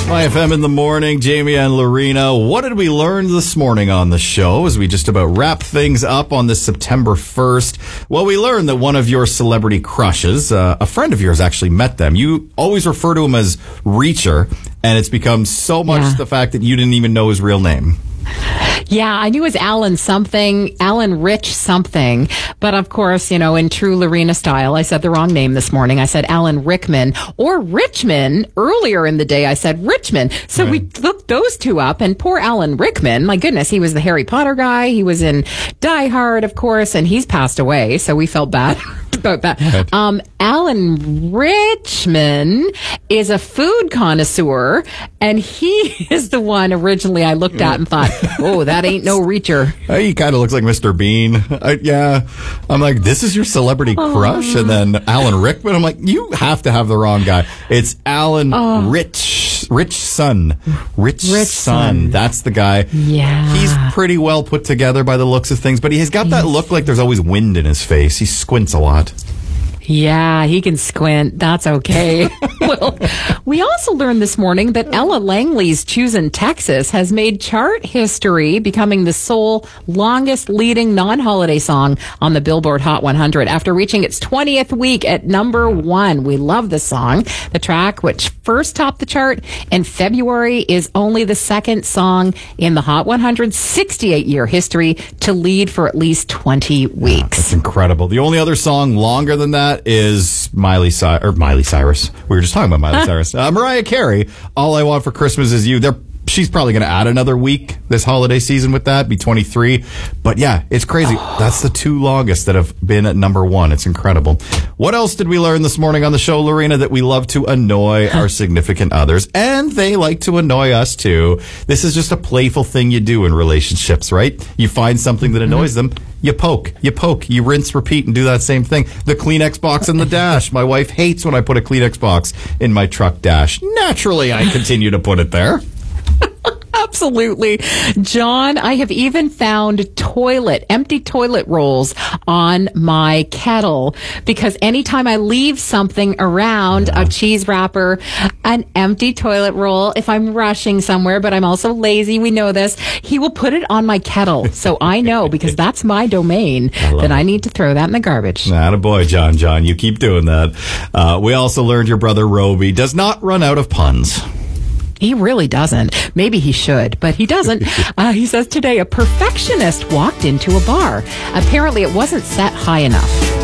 YFM in the morning, Jamie and Lorena. What did we learn this morning on the show as we just about wrap things up on this September 1st? Well, we learned that one of your celebrity crushes, a friend of yours actually met them. You always refer to him as Reacher, and it's become so much the fact that you didn't even know his real name. Yeah, I knew it was Alan Rich something. But of course, you know, in true Lorena style, I said the wrong name this morning. I said Alan Rickman or Richmond. Earlier in the day, I said Richmond. So we looked those two up, and poor Alan Rickman, my goodness, he was the Harry Potter guy. He was in Die Hard, of course, and he's passed away. So we felt bad about that. Alan Richmond is a food connoisseur, and he is the one originally I looked at and thought, oh, that ain't no Reacher. He kind of looks like Mr. Bean. I'm like, this is your celebrity crush? And then Alan Rickman, I'm like, you have to have the wrong guy. It's Alan Rich Son. Rich Son. That's the guy. Yeah. He's pretty well put together by the looks of things, but he's got that look like there's always wind in his face. He squints a lot. Yeah, he can squint. That's okay. Well, we also learned this morning that Ella Langley's Choosin' Texas has made chart history, becoming the sole longest leading non-holiday song on the Billboard Hot 100 after reaching its 20th week at number 1. We love the song. The track, which first topped the chart in February, is only the second song in the Hot 100's 68-year history to lead for at least 20 weeks. That's incredible. The only other song longer than that is Miley Cyrus. We were just talking about Miley Cyrus. Mariah Carey, All I Want for Christmas Is You. She's probably going to add another week this holiday season with that, be 23. But yeah, it's crazy. That's the two longest that have been at number 1. It's incredible. What else did we learn this morning on the show, Lorena? That we love to annoy our significant others, and they like to annoy us too. This is just a playful thing you do in relationships, right? You find something that annoys them, you poke, you rinse, repeat, and do that same thing. The Kleenex box in the dash. My wife hates when I put a Kleenex box in my truck dash. Naturally, I continue to put it there. Absolutely. John, I have even found empty toilet rolls on my kettle because anytime I leave something around, a cheese wrapper, an empty toilet roll, if I'm rushing somewhere, but I'm also lazy, we know this, he will put it on my kettle. So I know, because that's my domain, that I need to throw that in the garbage. Attaboy, John. You keep doing that. We also learned your brother Roby does not run out of puns. He really doesn't. Maybe he should, but he doesn't. He says today a perfectionist walked into a bar. Apparently it wasn't set high enough.